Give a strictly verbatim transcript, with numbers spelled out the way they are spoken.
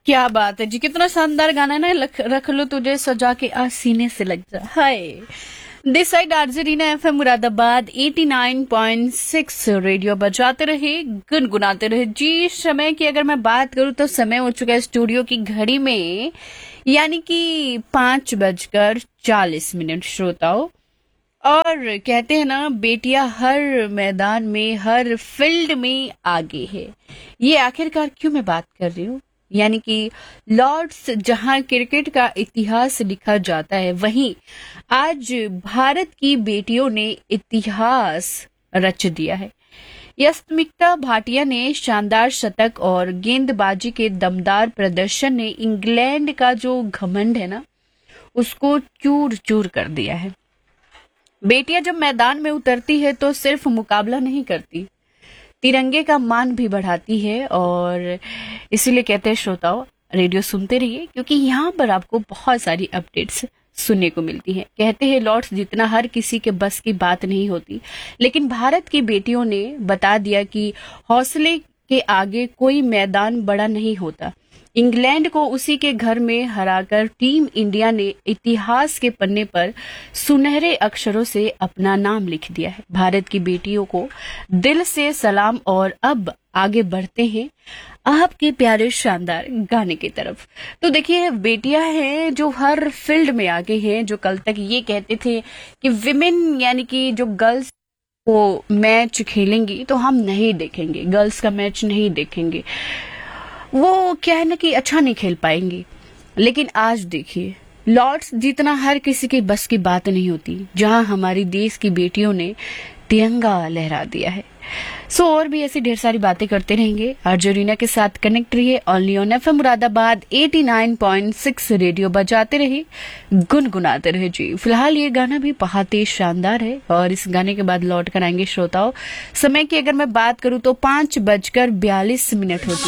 क्या बात है जी, कितना शानदार गाना है ना। लख- रख लो तुझे सजा के आज सीने से लग जा। Hi this side आरजेरीना FM Moradabad eighty nine point six radio बजाते रहे, गुनगुनाते रहे जी। समय की अगर मैं बात करूं तो समय हो चुका है स्टूडियो की घड़ी में, यानी कि पांच बजकर चालीस मिनट श्रोताओं। और कहते हैं ना, बेटियां हर मैदान में, हर फील्ड में आगे है। ये आखिरकार क्यों मैं बात कर रही हूँ, यानी कि लॉर्ड्स जहां क्रिकेट का इतिहास लिखा जाता है, वहीं आज भारत की बेटियों ने इतिहास रच दिया है। यस्मिता भाटिया ने शानदार शतक और गेंदबाजी के दमदार प्रदर्शन ने इंग्लैंड का जो घमंड है ना, उसको चूर चूर कर दिया है। बेटियां जब मैदान में उतरती है तो सिर्फ मुकाबला नहीं करती, तिरंगे का मान भी बढ़ाती है। और इसीलिए कहते हैं श्रोताओं, रेडियो सुनते रहिए, क्योंकि यहाँ पर आपको बहुत सारी अपडेट्स सुनने को मिलती हैं। कहते हैं लॉर्ड्स जितना हर किसी के बस की बात नहीं होती, लेकिन भारत की बेटियों ने बता दिया कि हौसले के आगे कोई मैदान बड़ा नहीं होता। इंग्लैंड को उसी के घर में हराकर टीम इंडिया ने इतिहास के पन्ने पर सुनहरे अक्षरों से अपना नाम लिख दिया है। भारत की बेटियों को दिल से सलाम। और अब आगे बढ़ते हैं आपके प्यारे शानदार गाने की तरफ। तो देखिए, बेटियां हैं जो हर फील्ड में आगे हैं। जो कल तक ये कहते थे कि विमेन यानी कि जो गर्ल्स वो मैच खेलेंगी तो हम नहीं देखेंगे, गर्ल्स का मैच नहीं देखेंगे, वो क्या है ना कि अच्छा नहीं खेल पाएंगी। लेकिन आज देखिए, लॉर्ड्स जीतना हर किसी के बस की बात नहीं होती, जहां हमारी देश की बेटियों ने तिरंगा लहरा दिया है। सो और भी ऐसी ढेर सारी बातें करते रहेंगे। अर्जेंटीना के साथ कनेक्ट रहिए, only on FM Moradabad eighty nine point six radio बजाते रहे, गुनगुनाते रहे जी। फिलहाल ये गाना भी बहुत ही शानदार है और इस गाने के बाद लौट कर आएंगे श्रोताओं। समय की अगर मैं बात करूं तो पांच बजकर बयालीस मिनट होती